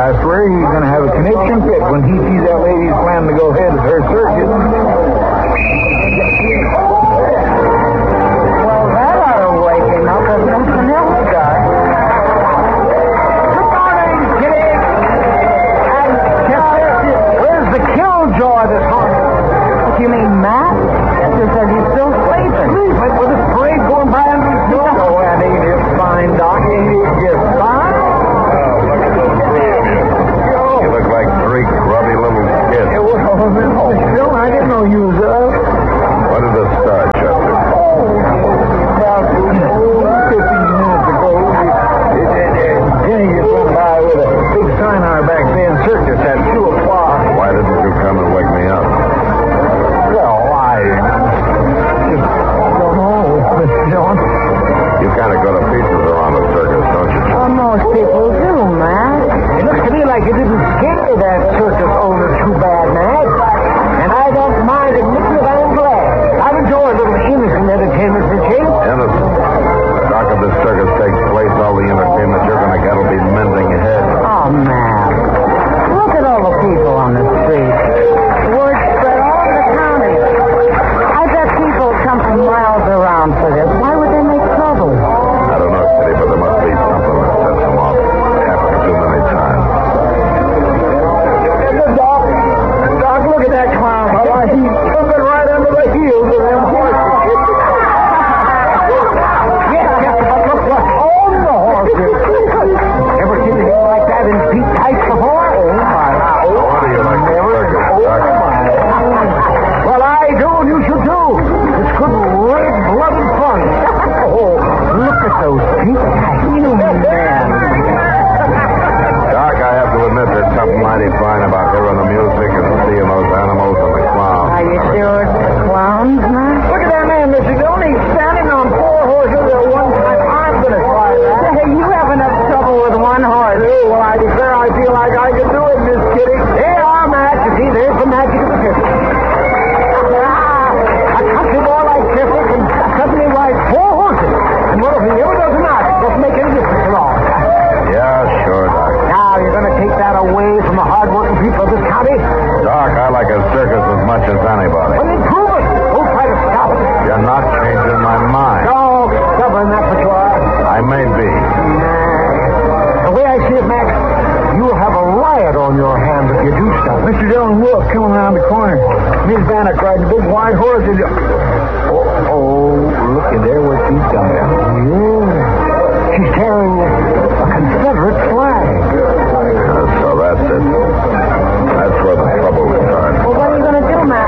I swear he's going to have a conniption fit when he sees that lady's plan to go ahead with her circus. Well, that ought to wake him up if nothing else does. Good morning, Kitty. And where's the killjoy this morning? What do you mean, Matt? Chester said he's still sleeping. Sleeping with this parade going by under his door. Oh, that ain't it fine, Doc. Ain't it just fine? Look at those three of you. You look like three grubby little kids. Still, I didn't know you was up. When did this start, Chester? About 15 minutes ago, Jenny just went by with a big sign on her back saying circus at 2 o'clock. Why didn't you come and wake me up? Well, I just don't know, Mr. Jones. You kind of go to pieces around the circus, don't you? Well, most people do, Matt. It looks to me like you didn't scare that circus owner too bad, Matt. And I don't mind admitting that I'm glad. I've enjoyed a little innocent entertainment for Chief. Innocent. The dock of this circus takes place, all the entertainment you're going to get will be mending heads. Oh, Matt. Look at all the people on the street. Word spread all over the county. I bet people come from miles around for this. Why would they make trouble? I don't know, Kitty, but there must be something that sets them off. It happens too many times. Doc, look at that clown. He's coming right under the heels of them horses. Yes, but look what's on the horses. Ever seen anything like that in Pete tights before? Oh, my. What do you like the circus, Doc? Well, I do, and you should too. It's good red-blooded fun. Oh, look at those Pete tights. Man. Doc, I have to admit there's something mighty fine about hearing the music and seeing those animals and the clowns. Are you sure it's clowns, Matt? Look at that man, Mr. Dillon. He's standing on 4 horses at one time. I'm going to try that. Hey, you have enough trouble with one horse. Oh, well, I declare I feel like I could do it, Miss Kitty. There are, Matt. You see, there's the magic of the circus. A country boy like Chester can suddenly ride 4 horses. And what if he ever does not? It doesn't make any difference at all. Yeah, sure, Doc. Now, you're going to take that away from the hard-working people of this county? Doc, I like a circus as much as anybody. Well, then prove it. Don't try to stop it. You're not changing my mind. No, stubborn, that's what you are. I may be. The way I see it, Max, you'll have a riot on your hands if you do stuff. Mr. Dillon, look, coming around the corner. Miss Bannock riding a big white horse. Look at there what she's done. Yeah. She's carrying a Confederate flag. So that's it. That's where the trouble starts. Well, what are you going to do, Matt?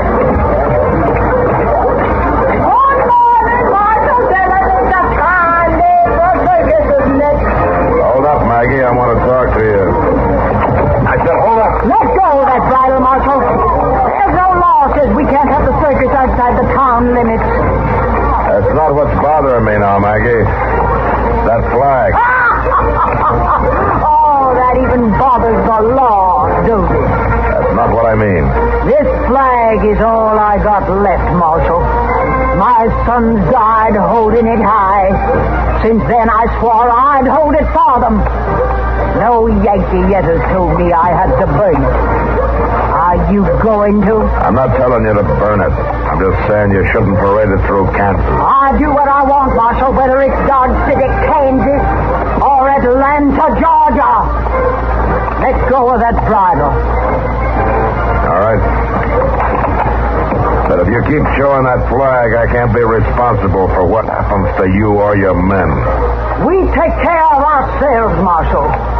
Good morning, Marshal Dillon. The carnival circus is next. Hold up, Maggie. I want to talk to you. I said, hold up. Let go of that bridle, Marshal. There's no law says we can't have the circus outside the town limits. That's not what's bothering me now, Maggie. That flag. Oh, that even bothers the law, does it? That's not what I mean. This flag is all I got left, Marshal. My sons died holding it high. Since then, I swore I'd hold it for them. No Yankee yet has told me I had to burn it. Are you going to? I'm not telling you to burn it. I'm just saying you shouldn't parade it through Kansas. I do what I want, Marshal, whether it's Dodge City, Kansas, or Atlanta, Georgia. Let go of that bridle. All right. But if you keep showing that flag, I can't be responsible for what happens to you or your men. We take care of ourselves, Marshal.